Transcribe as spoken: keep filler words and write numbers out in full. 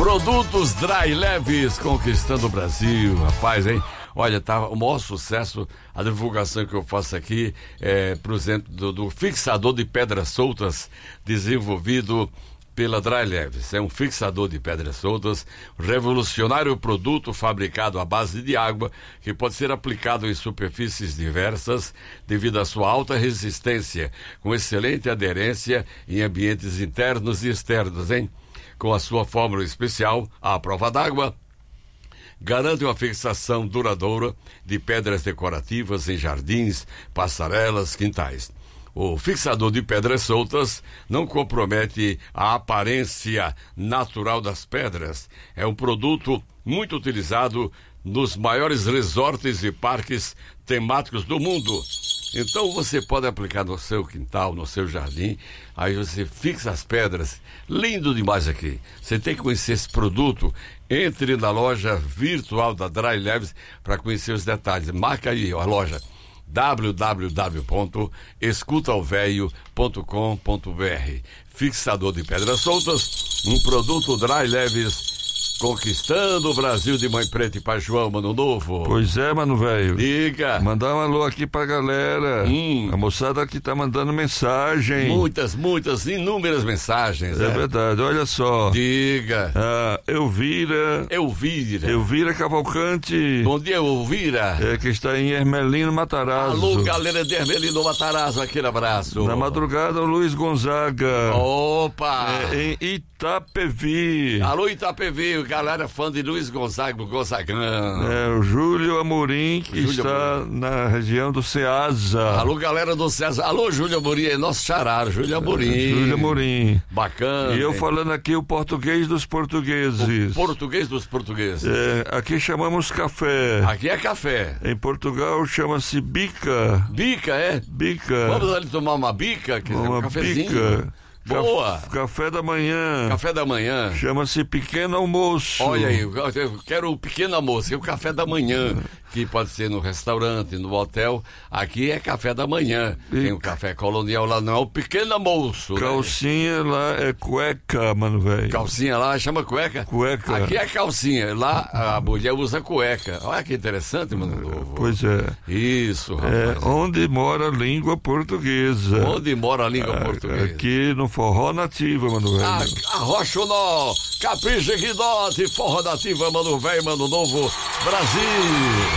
Produtos Dry Leves conquistando o Brasil, rapaz, hein? Olha, tá o maior sucesso, a divulgação que eu faço aqui é, por exemplo, do, do fixador de pedras soltas desenvolvido pela Dry Leves. É um fixador de pedras soltas, um revolucionário produto fabricado à base de água que pode ser aplicado em superfícies diversas devido à sua alta resistência, com excelente aderência em ambientes internos e externos, hein? Com a sua fórmula especial, à prova d'água, garante uma fixação duradoura de pedras decorativas em jardins, passarelas, quintais. O fixador de pedras soltas não compromete a aparência natural das pedras. É um produto muito utilizado nos maiores resorts e parques temáticos do mundo. Então você pode aplicar no seu quintal, no seu jardim, aí você fixa as pedras. Lindo demais aqui. Você tem que conhecer esse produto. Entre na loja virtual da Dry Leves para conhecer os detalhes. Marca aí ó, a loja w w w ponto escuta o velho ponto com ponto b r. Fixador de pedras soltas, um produto Dry Leves conquistando o Brasil de Mãe Preta e Pai João, Mano Novo. Pois é, mano velho. Diga. Mandar um alô aqui pra galera. Hum. A moçada aqui tá mandando mensagem. Muitas, muitas, inúmeras mensagens. É, é. verdade, olha só. Diga. Ah, Elvira. Elvira. Elvira Cavalcante. Bom dia, Elvira. É, que está em Hermelino Matarazzo. Alô, galera de Hermelino Matarazzo, aquele abraço. Na madrugada, o Luiz Gonzaga. Opa. É, em Itapevi. Alô, Itapevi. Galera fã de Luiz Gonzaga, Gonzagão. É, o Júlio Amorim, que Júlio está Amorim. na região do Ceasa. Alô, galera do César. Alô, Júlio Amorim, é nosso xará, Júlio Amorim. É, Júlio Amorim. Bacana. E eu hein? falando aqui o português dos portugueses. O português dos portugueses. É, aqui chamamos café. Aqui é café. Em Portugal chama-se bica. Bica, é? Bica. Vamos ali tomar uma bica? Que é um Uma cafezinho. bica. Boa. Caf- Café da manhã. Café da manhã. Chama-se pequeno almoço. Olha aí, eu eu quero o pequeno almoço, que é o café da manhã, que pode ser no restaurante, no hotel. Aqui é café da manhã. E... Tem o café colonial lá, não é o pequeno almoço. Calcinha né? Lá é cueca, mano, velho. Calcinha lá chama cueca? Cueca. Aqui é calcinha, lá a mulher usa cueca. Olha que interessante, mano novo. Pois é. Isso, É rapaz. onde mora a língua portuguesa. Onde mora a língua portuguesa? Aqui no forró nativa, mano, velho. A, arrocha o nó, capricha que dote, forró nativa, mano velho, mano novo, Brasil.